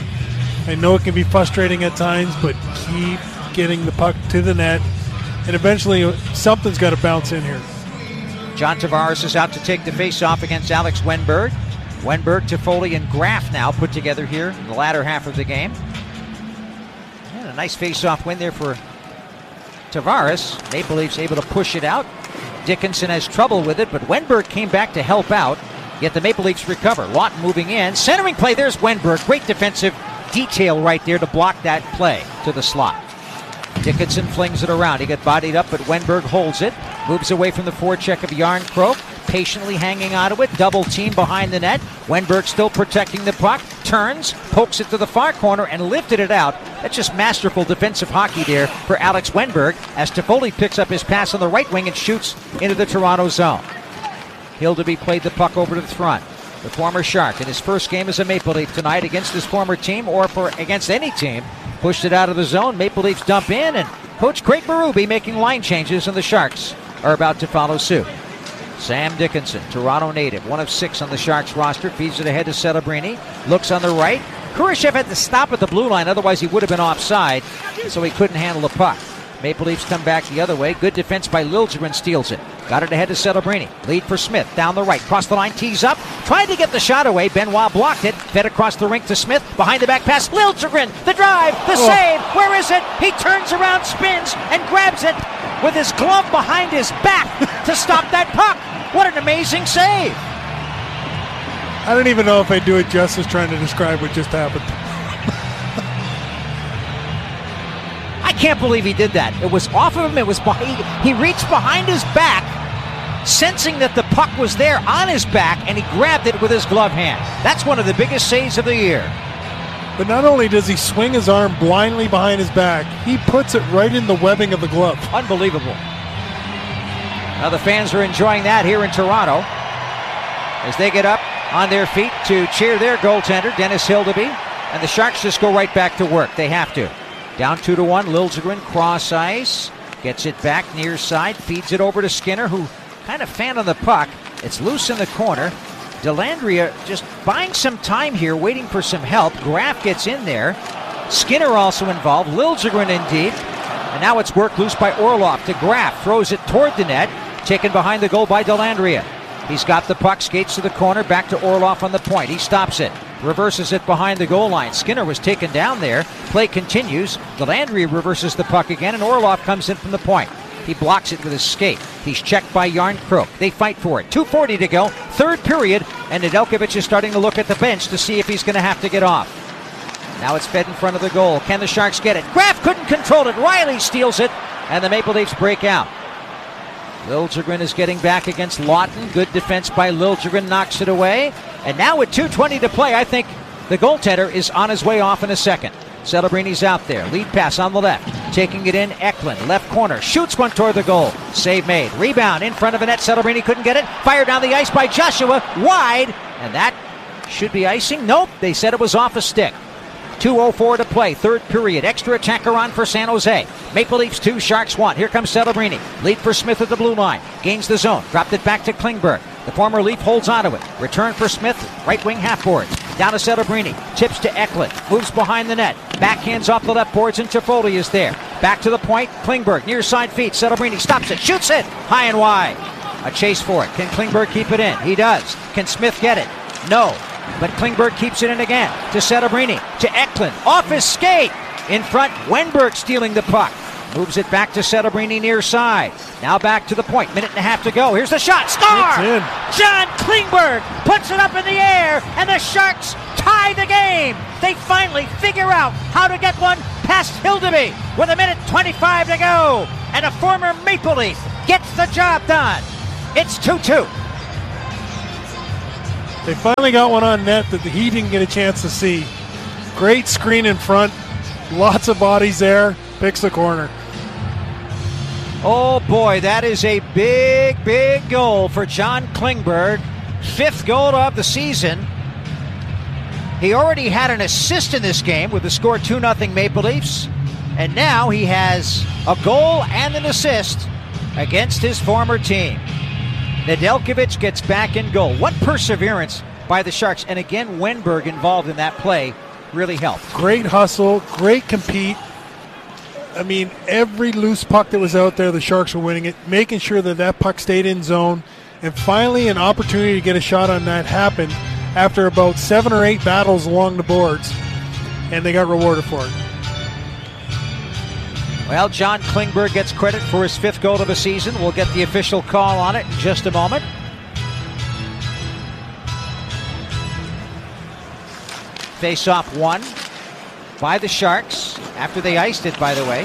I know it can be frustrating at times, but keep getting the puck to the net, and eventually something's got to bounce in here. John Tavares is out to take the face-off against Alex Wenberg. Wenberg, Toffoli, and Graf now put together here in the latter half of the game. And a nice face-off win there for Tavares. Maple Leafs able to push it out. Dickinson has trouble with it, but Wenberg came back to help out. Yet the Maple Leafs recover. Lawton moving in. Centering play, there's Wenberg. Great defensive detail right there to block that play to the slot. Dickinson flings it around. He got bodied up, but Wenberg holds it. Moves away from the forecheck of Järnkrok. Patiently hanging onto it. Double team behind the net. Wenberg still protecting the puck. Turns, pokes it to the far corner, and lifted it out. That's just masterful defensive hockey there for Alex Wenberg as Toffoli picks up his pass on the right wing and shoots into the Toronto zone. Hildeby played the puck over to the front. The former Shark in his first game as a Maple Leaf tonight against his former team or against any team. Pushed it out of the zone. Maple Leafs dump in, and Coach Craig Berube making line changes, and the Sharks are about to follow suit. Sam Dickinson, Toronto native, 1 of 6 on the Sharks roster, feeds it ahead to Celebrini. Looks on the right. Kurashev had to stop at the blue line, otherwise he would have been offside, so he couldn't handle the puck. Maple Leafs come back the other way. Good defense by Liljegren, steals it. Got it ahead to Celebrini. Lead for Smith. Down the right. Cross the line. Tees up. Tried to get the shot away. Benoit blocked it. Fed across the rink to Smith. Behind the back pass. Liljegren. The drive. The save. Where is it? He turns around, spins, and grabs it with his glove behind his back to stop that puck. What an amazing save. I don't even know if I do it justice trying to describe what just happened. I can't believe he did that. It was off of him. It was he reached behind his back, sensing that the puck was there on his back, and he grabbed it with his glove hand. That's one of the biggest saves of the year. But not only does he swing his arm blindly behind his back, he puts it right in the webbing of the glove. Unbelievable. Now the fans are enjoying that here in Toronto as they get up on their feet to cheer their goaltender, Dennis Hildeby, and the Sharks just go right back to work. They have to. Down 2-1, Liljegren, cross ice, gets it back near side, feeds it over to Skinner, who kind of fanned on the puck. It's loose in the corner. Dellandrea just buying some time here, waiting for some help. Graf gets in there. Skinner also involved. Liljegren in deep. And now it's worked loose by Orlov to Graf. Throws it toward the net. Taken behind the goal by Dellandrea. He's got the puck, skates to the corner, back to Orlov on the point. He stops it. Reverses it behind the goal line. Skinner was taken down there. Play continues. Dellandrea reverses the puck again, and Orlov comes in from the point. He blocks it with his skate. He's checked by Järnkrok. They fight for it. 2:40 to go. Third period, and Nedeljkovic is starting to look at the bench to see if he's going to have to get off. Now it's fed in front of the goal. Can the Sharks get it? Graf couldn't control it. Riley steals it, and the Maple Leafs break out. Liljegren is getting back against Lawton. Good defense by Liljegren, knocks it away. And now with 2:20 to play, I think the goaltender is on his way off in a second. Celebrini's out there. Lead pass on the left. Taking it in, Eklund. Left corner. Shoots one toward the goal. Save made. Rebound in front of the net. Celebrini couldn't get it. Fired down the ice by Joshua. Wide. And that should be icing. Nope. They said it was off a stick. 2:04 to play. Third period. Extra attacker on for San Jose. Maple Leafs 2, Sharks 1. Here comes Celebrini. Lead for Smith at the blue line. Gains the zone. Dropped it back to Klingberg. The former Leaf holds onto it. Return for Smith. Right wing half boards. Down to Celebrini. Tips to Eklund. Moves behind the net. Backhands off the left boards, and Toffoli is there. Back to the point. Klingberg. Near side feet. Celebrini stops it. Shoots it. High and wide. A chase for it. Can Klingberg keep it in? He does. Can Smith get it? No. But Klingberg keeps it in again. To Celebrini. To Eklund. Off his skate. In front. Wenberg stealing the puck. Moves it back to Celebrini near side. Now back to the point. Minute and a half to go. Here's the shot. Star! John Klingberg puts it up in the air, and the Sharks tie tie the game. They finally figure out how to get one past Hildeby with 1:25 to go. And a former Maple Leaf gets the job done. It's 2-2. They finally got one on net that he didn't get a chance to see. Great screen in front. Lots of bodies there. Picks the corner. Oh boy, that is a big, big goal for John Klingberg. 5th goal of the season. He already had an assist in this game with the score 2-0 Maple Leafs. And now he has a goal and an assist against his former team. Nedeljkovic gets back in goal. What perseverance by the Sharks. And again, Wenberg involved in that play really helped. Great hustle, great compete. I mean, every loose puck that was out there, the Sharks were winning it, making sure that that puck stayed in zone. And finally, an opportunity to get a shot on that happened after about 7 or 8 battles along the boards. And they got rewarded for it. Well, John Klingberg gets credit for his 5th goal of the season. We'll get the official call on it in just a moment. Face-off won by the Sharks after they iced it, by the way.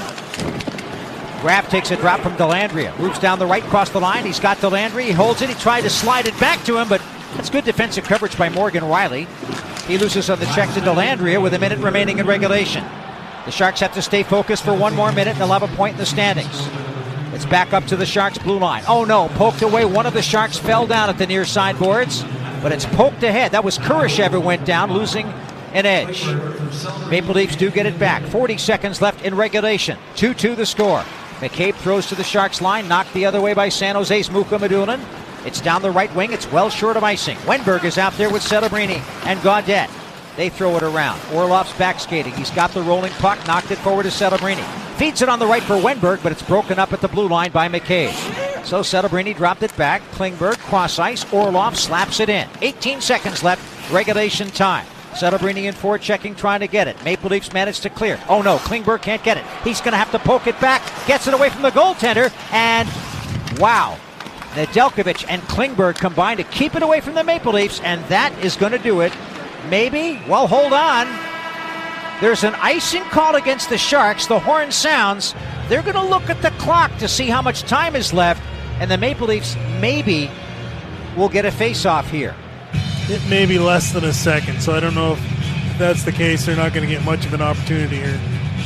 Graf takes a drop from Dellandrea. Moves down the right, across the line. He's got Dellandrea. He holds it. He tried to slide it back to him, but that's good defensive coverage by Morgan Riley. He loses on the check to Dellandrea with a minute remaining in regulation. The Sharks have to stay focused for 1 more minute and they'll have a point in the standings. It's back up to the Sharks' blue line. Oh no, poked away. One of the Sharks fell down at the near side boards, but it's poked ahead. That was Kurashev who went down, losing an edge. Maple Leafs do get it back. 40 seconds left in regulation. 2-2 the score. McCabe throws to the Sharks line, knocked the other way by San Jose's Muka Madunan. It's down the right wing. It's well short of icing. Wenberg is out there with Celebrini and Gaudette. They throw it around. Orlov's back skating. He's got the rolling puck, knocked it forward to Celebrini. Feeds it on the right for Wenberg, but it's broken up at the blue line by McCabe. So Celebrini dropped it back. Klingberg, cross ice. Orlov slaps it in. 18 seconds left, regulation time. Celebrini in forward checking, trying to get it. Maple Leafs managed to clear. Oh no, Klingberg can't get it. He's going to have to poke it back. Gets it away from the goaltender, and wow. Nedeljkovic and Klingberg combined to keep it away from the Maple Leafs, and that is going to do it. Maybe. Well, hold on. There's an icing call against the Sharks. The horn sounds. They're going to look at the clock to see how much time is left, and the Maple Leafs maybe will get a face-off here. It may be less than a second, so I don't know if that's the case. They're not going to get much of an opportunity here.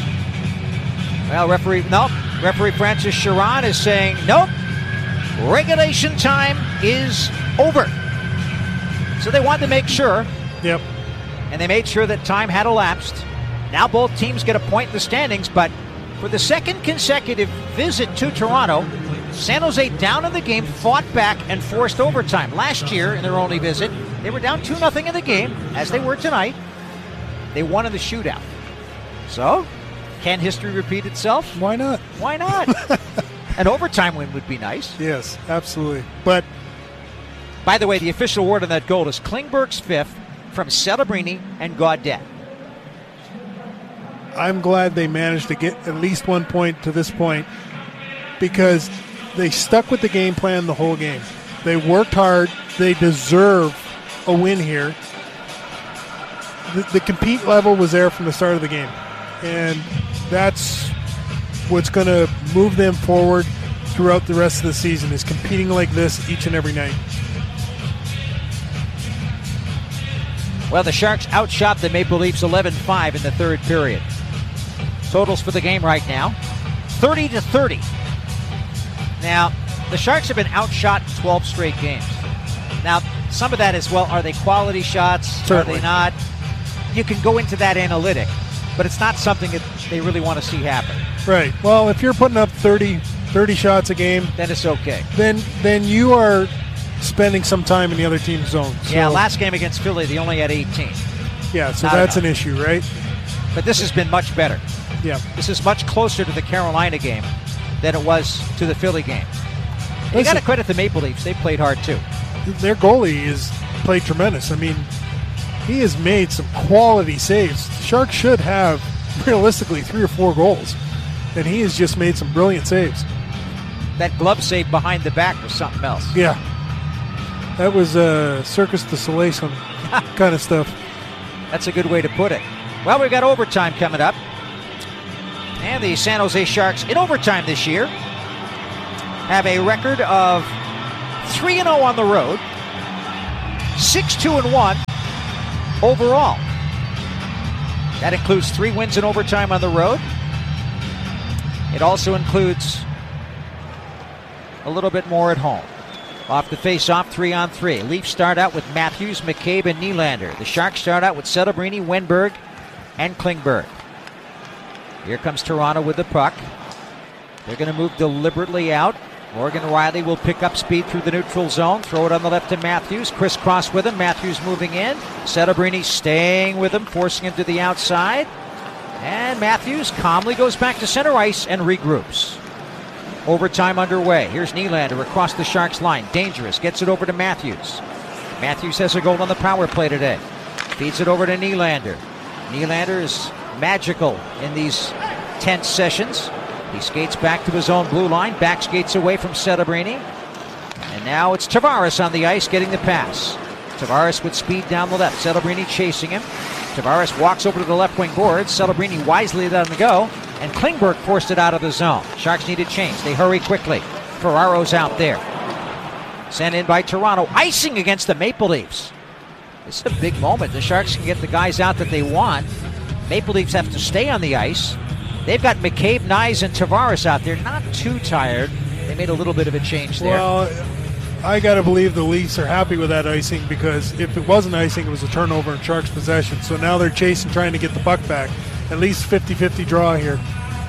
Well, referee Francis Chiron is saying, nope, regulation time is over. So they wanted to make sure. Yep. And they made sure that time had elapsed. Now both teams get a point in the standings, but for the second consecutive visit to Toronto, San Jose down in the game, fought back and forced overtime. Last year, in their only visit, they were down 2-0 in the game, as they were tonight. They won in the shootout. So, can history repeat itself? Why not? Why not? An overtime win would be nice. Yes, absolutely. But, by the way, the official word on that goal is Klingberg's 5th from Celebrini and Gaudette. I'm glad they managed to get at least 1 point to this point because they stuck with the game plan the whole game. They worked hard. They deserve a win here. The compete level was there from the start of the game. And that's what's going to move them forward throughout the rest of the season, is competing like this each and every night. Well, the Sharks outshot the Maple Leafs 11-5 in the third period. Totals for the game right now, 30-30. Now, the Sharks have been outshot in 12 straight games. Now, some of that is, well, are they quality shots? Certainly. Are they not? You can go into that analytic, but it's not something that they really want to see happen. Right. Well, if you're putting up 30 shots a game, then it's okay. Then you are spending some time in the other team's zone. So, yeah, last game against Philly, they only had 18. Yeah, so Not that's enough. an issue, right? But this has been much better. Yeah. This is much closer to the Carolina game than it was to the Philly game. You got to credit the Maple Leafs. They played hard, too. Their goalie has played tremendous. I mean, he has made some quality saves. The Sharks should have, realistically, 3 or 4 goals. And he has just made some brilliant saves. That glove save behind the back was something else. Yeah. That was Circus du Soleil kind of stuff. That's a good way to put it. Well, we've got overtime coming up. And the San Jose Sharks in overtime this year have a record of 3-0 on the road, 6-2-1 overall. That includes 3 wins in overtime on the road. It also includes a little bit more at home. Off the face-off, 3-on-3. Leafs start out with Matthews, McCabe, and Nylander. The Sharks start out with Celebrini, Wenberg, and Klingberg. Here comes Toronto with the puck. They're going to move deliberately out. Morgan Rielly will pick up speed through the neutral zone. Throw it on the left to Matthews. Crisscross with him. Matthews moving in. Celebrini staying with him, forcing him to the outside. And Matthews calmly goes back to center ice and regroups. Overtime underway. Here's Nylander across the Sharks line. Dangerous. Gets it over to Matthews. Matthews has a goal on the power play today. Feeds it over to Nylander. Nylander is magical in these tense sessions. He skates back to his own blue line. Back skates away from Celebrini. And now it's Tavares on the ice getting the pass. Tavares with speed down the left. Celebrini chasing him. Tavares walks over to the left wing boards. Celebrini wisely let him go. And Klingberg forced it out of the zone. Sharks need a change. They hurry quickly. Ferraro's out there. Sent in by Toronto. Icing against the Maple Leafs. This is a big moment. The Sharks can get the guys out that they want. Maple Leafs have to stay on the ice. They've got McCabe, Nyes, and Tavares out there. Not too tired. They made a little bit of a change there. Well, I got to believe the Leafs are happy with that icing, because if it wasn't icing, it was a turnover in Sharks' possession. So now they're chasing, trying to get the puck back. At least 50-50 draw here.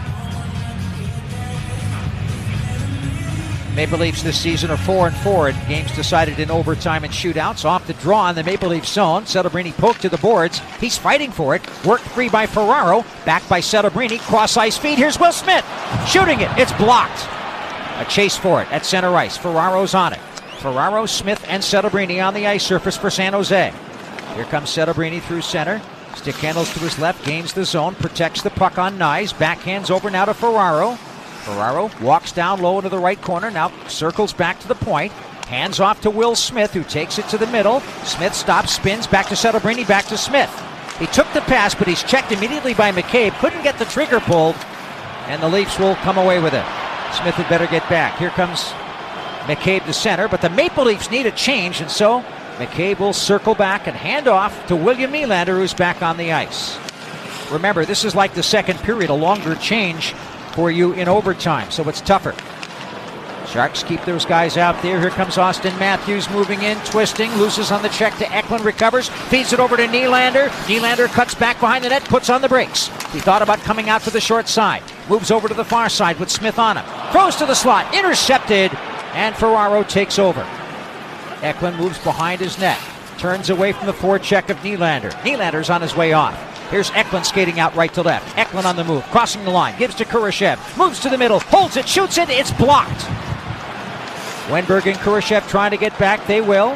Maple Leafs this season are 4-4 in games decided in overtime and shootouts. Off the draw in the Maple Leafs zone. Celebrini poked to the boards. He's fighting for it. Worked free by Ferraro. Back by Celebrini. Cross ice feed. Here's Will Smith. Shooting it. It's blocked. A chase for it at center ice. Ferraro's on it. Ferraro, Smith, and Celebrini on the ice surface for San Jose. Here comes Celebrini through center. Stick handles to his left, gains the zone, protects the puck on Nyes, backhands over now to Ferraro. Ferraro walks down low into the right corner, now circles back to the point. Hands off to Will Smith, who takes it to the middle. Smith stops, spins, back to Celebrini, back to Smith. He took the pass, but he's checked immediately by McCabe. Couldn't get the trigger pulled, and the Leafs will come away with it. Smith had better get back. Here comes McCabe to center, but the Maple Leafs need a change, and so McCabe will circle back and hand off to William Nylander, who's back on the ice. Remember, this is like the second period, a longer change for you in overtime, so it's tougher. Sharks keep those guys out there. Here comes Austin Matthews moving in, twisting, loses on the check to Eklund, recovers, feeds it over to Nylander. Nylander cuts back behind the net, puts on the brakes. He thought about coming out to the short side. Moves over to the far side with Smith on him. Throws to the slot, intercepted, and Ferraro takes over. Eklund moves behind his net. Turns away from the forecheck of Nylander. Nylander's on his way off. Here's Eklund skating out right to left. Eklund on the move, crossing the line, gives to Kurashev. Moves to the middle, holds it, shoots it, it's blocked. Wenberg and Kurashev trying to get back, they will.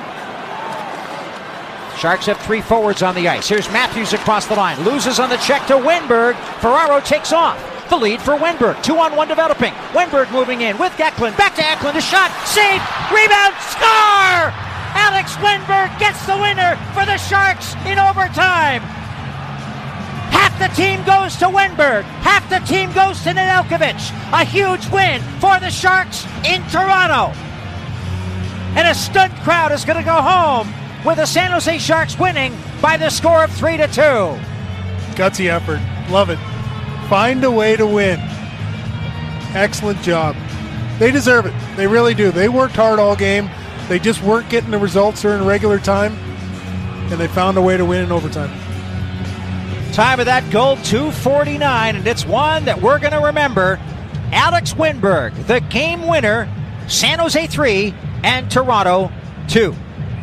Sharks have 3 forwards on the ice. Here's Matthews across the line, loses on the check to Wenberg. Ferraro takes off. The lead for Wenberg. 2-on-1 developing. Wenberg moving in with Eklund. Back to Eklund. A shot. Save. Rebound. Score! Alex Wenberg gets the winner for the Sharks in overtime. Half the team goes to Wenberg. Half the team goes to Nedeljkovic. A huge win for the Sharks in Toronto. And a stunned crowd is going to go home with the San Jose Sharks winning by the score of 3-2. Gutsy effort. Love it. Find a way to win. Excellent job. They deserve it. They really do. They worked hard all game. They just weren't getting the results during regular time, and they found a way to win in overtime. Time of that goal, 2:49, and it's one that we're going to remember. Alex Wenberg, the game winner. San Jose 3 and Toronto 2.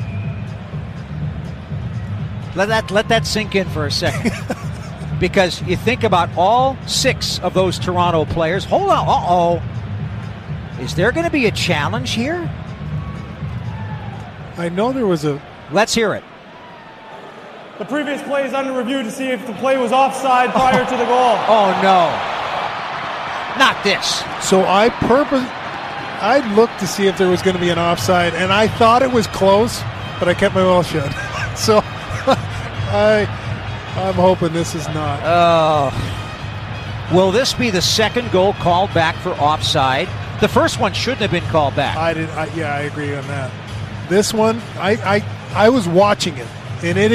Let that sink in for a second. Because you think about all 6 of those Toronto players. Hold on. Is there going to be a challenge here? I know there was a... Let's hear it. The previous play is under review to see if the play was offside prior to the goal. Oh, no. Not this. So I looked to see if there was going to be an offside, and I thought it was close, but I kept my mouth shut. So I'm hoping this is not. Will this be the second goal called back for offside? The first one shouldn't have been called back. I agree on that. This one, I was watching it, and it